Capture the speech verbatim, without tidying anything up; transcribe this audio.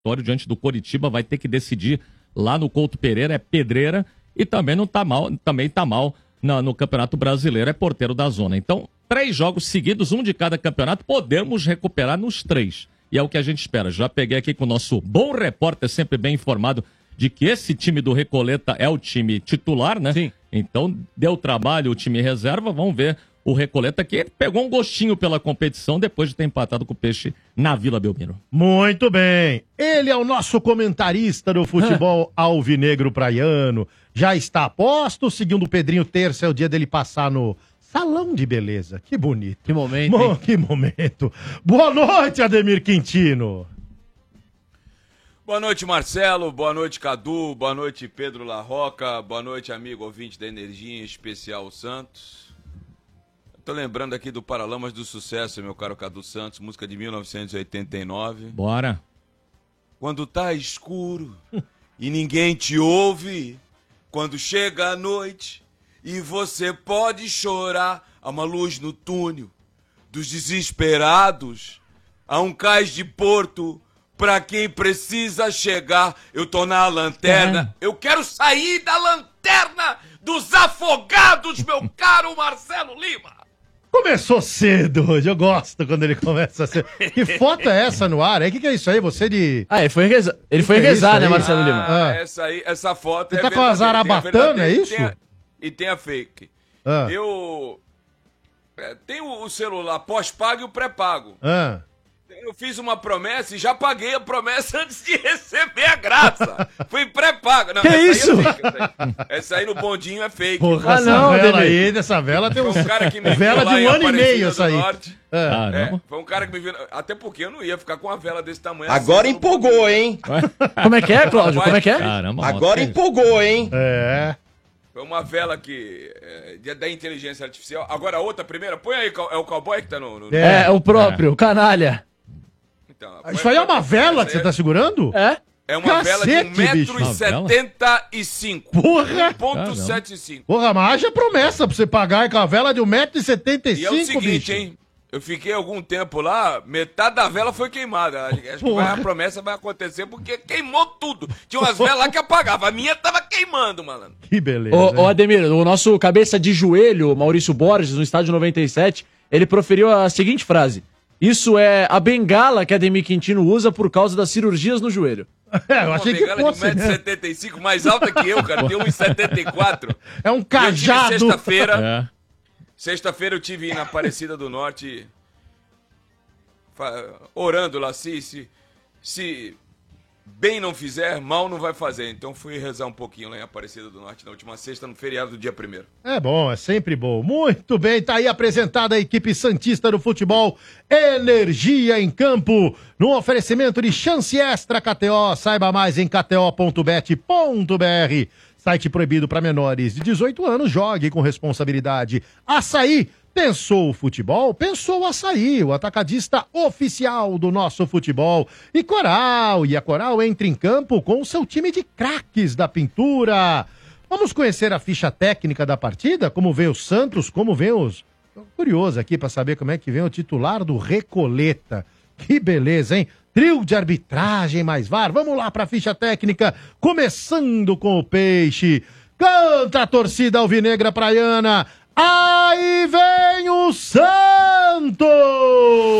vitória diante do Coritiba, vai ter que decidir lá no Couto Pereira, é pedreira, e também não tá mal, também tá mal na, no Campeonato Brasileiro, é porteiro da zona. Então, três jogos seguidos, um de cada campeonato, podemos recuperar nos três. E é o que a gente espera. Já peguei aqui com o nosso bom repórter, sempre bem informado, de que esse time do Recoleta é o time titular, né? Sim. Então, deu trabalho o time reserva, vamos ver o Recoleta, que pegou um gostinho pela competição depois de ter empatado com o Peixe na Vila Belmiro. Muito bem. Ele é o nosso comentarista do futebol alvinegro praiano. Já está a posto. Segundo o Pedrinho, terça é o dia dele passar no salão de beleza. Que bonito. Que momento, Mo- Que momento. Boa noite, Ademir Quintino. Boa noite, Marcelo. Boa noite, Cadu. Boa noite, Pedro Larroca. Boa noite, amigo ouvinte da Energia, em especial Santos. Tô lembrando aqui do Paralamas do Sucesso, meu caro Cadu Santos, música de mil novecentos e oitenta e nove. Bora. Quando tá escuro e ninguém te ouve, quando chega a noite e você pode chorar, há uma luz no túnel dos desesperados, há um cais de porto pra quem precisa chegar. Eu tô na lanterna, eu quero sair da lanterna dos afogados, meu caro Marcelo Lima. Começou cedo hoje, eu gosto quando ele começa cedo. Que foto é essa no ar? O que, que é isso aí? Você de... Ah, ele foi rezar, ele foi Que que é rezar isso né, aí? Marcelo Lima? Ah, Ah. essa aí, essa foto Você é tá com a verdadeira, tem a zarabatana, verdadeira é e isso? tem a- E tem a fake. Ah. Eu... é, tem o o celular pós-pago e o pré-pago. Ah. Eu fiz uma promessa e já paguei a promessa antes de receber a graça. Fui pré-pago. Não, Que essa aí é isso? fake, essa, aí. Essa aí no bondinho é fake. Porra, Ah, essa não, vela Ademir. aí, dessa vela tem uns... Foi um cara que me Vela viu lá de em um ano e Aparecida meio do essa aí. Norte. Ah. É, Caramba. foi um cara que me viu. Até porque eu não ia ficar com uma vela desse tamanho. Agora assim, empolgou, hein? Como é que é, Cláudio? Como é que é? Caramba, Agora moto. empolgou, hein? É. Foi uma vela que. É, de- da inteligência artificial. Agora a outra, primeira, põe aí, é o cowboy que tá no. no... É. É, o próprio, o canalha. Então, põe- Isso aí é uma vela que você tá segurando? É? É uma vela de um Cacete, metro bicho. e Uma vela? setenta e cinco. Porra! um ponto setenta e cinco. Porra, mas haja promessa pra você pagar com a vela de um metro e setenta e E é o cinco, seguinte, bicho. hein? Eu fiquei algum tempo lá, metade da vela foi queimada. Acho que Porra. vai- a promessa vai acontecer porque queimou tudo. Tinha umas velas lá que apagavam. A minha tava queimando, malandro. Que beleza. Ô, ô, hein? Ademir, o nosso cabeça de joelho, Maurício Borges, no estádio noventa e sete, ele proferiu a seguinte frase: isso é a bengala que Ademir Quintino usa por causa das cirurgias no joelho. É, eu Uma achei que bengala de fosse. um metro e né? setenta e cinco, mais alta que eu, cara. Tem um metro e setenta e quatro. É um E eu tive cajado. Sexta-feira, É. sexta-feira eu tive na Aparecida do Norte, fa- orando lá, se, se, se bem não fizer, mal não vai fazer. Então fui rezar um pouquinho lá em Aparecida do Norte na última sexta, no feriado do dia primeiro. É bom, é sempre bom. Muito bem, tá aí apresentada a equipe santista do futebol. Energia em campo, no oferecimento de chance extra K T O. Saiba mais em k t o ponto bet ponto b r. Site proibido para menores de dezoito anos. Jogue com responsabilidade. Açaí. Pensou o futebol? Pensou o Açaí, o atacadista oficial do nosso futebol. E Coral, e a Coral entra em campo com o seu time de craques da pintura. Vamos conhecer a ficha técnica da partida? Como vem o Santos, como vem os... Tô curioso aqui para saber como é que vem o titular do Recoleta. Que beleza, hein? Trio de arbitragem mais V A R. Vamos lá para a ficha técnica, começando com o Peixe. Canta a torcida alvinegra praiana. Aí vem o Santos!